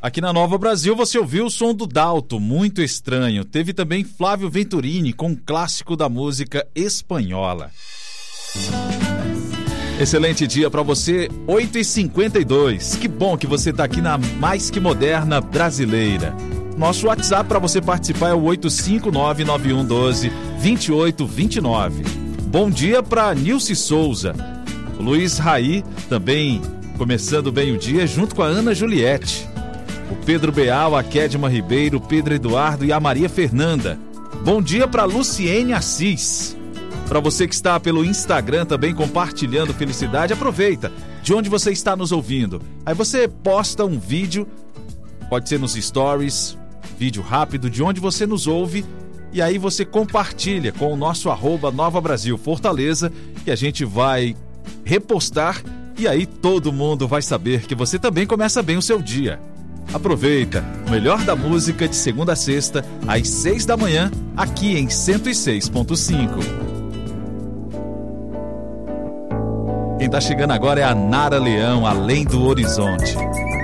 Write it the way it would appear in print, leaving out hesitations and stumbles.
Aqui na Nova Brasil você ouviu o som do Dalto, Muito Estranho. Teve também Flávio Venturini com um clássico da música espanhola. Excelente dia para você, 8h52. Que bom que você está aqui na Mais Que Moderna Brasileira. Nosso WhatsApp para você participar é o 859-9112-2829. Bom dia para Nilce Souza. O Luiz Raí também começando bem o dia junto com a Ana Juliette. O Pedro Beal, a Kedma Ribeiro, o Pedro Eduardo e a Maria Fernanda. Bom dia para Luciene Assis. Para você que está pelo Instagram também compartilhando felicidade, aproveita de onde você está nos ouvindo. Aí você posta um vídeo, pode ser nos stories, vídeo rápido de onde você nos ouve, e aí você compartilha com o nosso @Nova Brasil Fortaleza, que a gente vai repostar, e aí todo mundo vai saber que você também começa bem o seu dia. Aproveita o melhor da música de segunda a sexta, às 6 da manhã, aqui em 106.5. Quem tá chegando agora é a Nara Leão, Além do Horizonte.